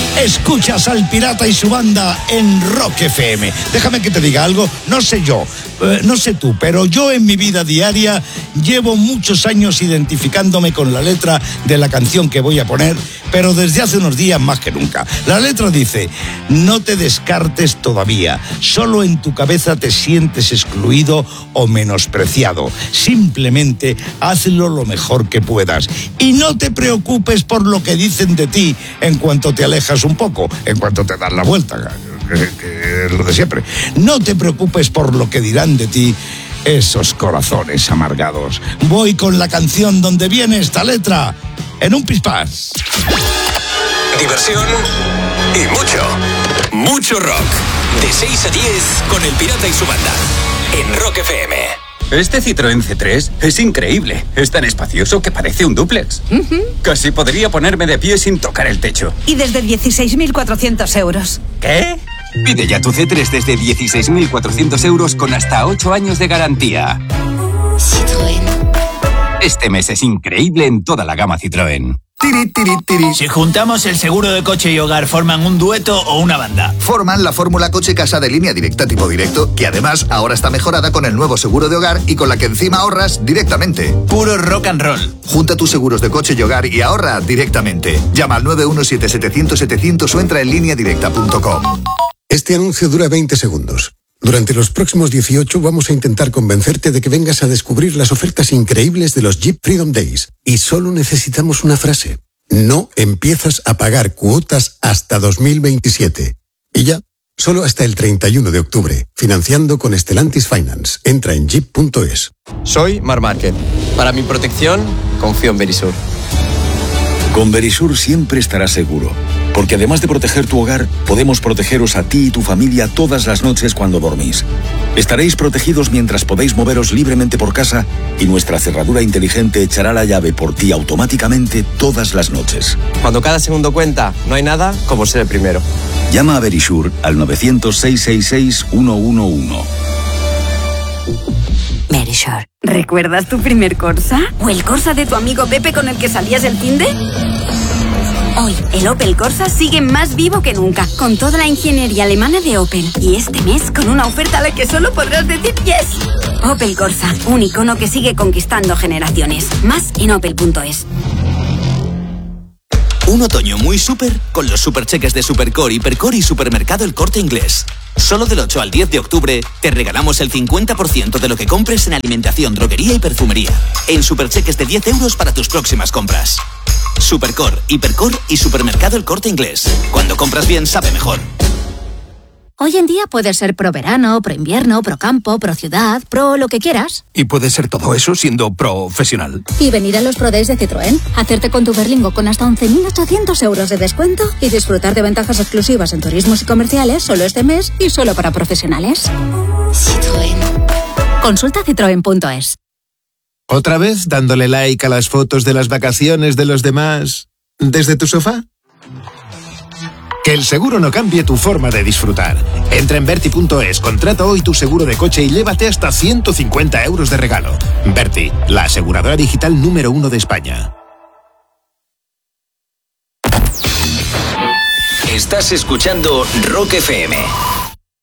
Escuchas al Pirata y su banda en Rock FM. Déjame que te diga algo, no sé yo, no sé tú, pero yo en mi vida diaria llevo muchos años identificándome con la letra de la canción que voy a poner, pero desde hace unos días más que nunca. La letra dice: no te descartes todavía, solo en tu cabeza te sientes excluido o menospreciado. Simplemente hazlo lo mejor que puedas y no te preocupes por lo que dicen de ti en cuanto te alejas un poco, en cuanto te das la vuelta, que es lo de siempre. No te preocupes por lo que dirán de ti esos corazones amargados. Voy con la canción donde viene esta letra en un pispás. Diversión y mucho rock. De 6 a 10 con el Pirata y su banda en Rock FM. Este Citroën C3 es increíble. Es tan espacioso que parece un dúplex. Casi podría ponerme de pie sin tocar el techo. Y desde 16.400 euros. ¿Qué? Pide ya tu C3 desde 16.400 euros con hasta 8 años de garantía. Citroën. Este mes es increíble en toda la gama Citroën. Si juntamos el seguro de coche y hogar, ¿forman un dueto o una banda? Forman la fórmula coche casa de línea directa tipo directo, que además ahora está mejorada con el nuevo seguro de hogar y con la que encima ahorras directamente. Puro rock and roll. Junta tus seguros de coche y hogar y ahorra directamente. Llama al 917-700-700 o entra en lineadirecta.com. Este anuncio dura 20 segundos. Durante los próximos 18 vamos a intentar convencerte de que vengas a descubrir las ofertas increíbles de los Jeep Freedom Days. Y solo necesitamos una frase. No empiezas a pagar cuotas hasta 2027. Y ya, solo hasta el 31 de octubre. Financiando con Stellantis Finance. Entra en jeep.es. Soy Marc Márquez. Para mi protección, confío en Verisur. Con Verisur siempre estarás seguro, porque además de proteger tu hogar, podemos protegeros a ti y tu familia todas las noches cuando dormís. Estaréis protegidos mientras podéis moveros libremente por casa y nuestra cerradura inteligente echará la llave por ti automáticamente todas las noches. Cuando cada segundo cuenta, no hay nada como ser el primero. Llama a Verisur al 900-666-111. Verisur. ¿Recuerdas tu primer Corsa? ¿O el Corsa de tu amigo Pepe con el que salías el finde? Hoy, el Opel Corsa sigue más vivo que nunca, con toda la ingeniería alemana de Opel. Y este mes, con una oferta a la que solo podrás decir yes. Opel Corsa, un icono que sigue conquistando generaciones. Más en opel.es. Un otoño muy súper con los supercheques de Supercore, Hipercore y Supermercado El Corte Inglés. Solo del 8 al 10 de octubre te regalamos el 50% de lo que compres en alimentación, droguería y perfumería. En supercheques de 10 euros para tus próximas compras. Supercore, Hipercore y Supermercado El Corte Inglés. Cuando compras bien, sabe mejor. Hoy en día puedes ser pro verano, pro invierno, pro campo, pro ciudad, pro lo que quieras. Y puedes ser todo eso siendo profesional. Y venir a los Pro Days de Citroën, hacerte con tu Berlingo con hasta 11.800 euros de descuento y disfrutar de ventajas exclusivas en turismos y comerciales solo este mes y solo para profesionales. Citroën. Consulta citroen.es. ¿Otra vez dándole like a las fotos de las vacaciones de los demás desde tu sofá? Que el seguro no cambie tu forma de disfrutar. Entra en Verti.es, contrata hoy tu seguro de coche y llévate hasta 150 euros de regalo. Verti, la aseguradora digital número 1 de España. Estás escuchando Rock FM.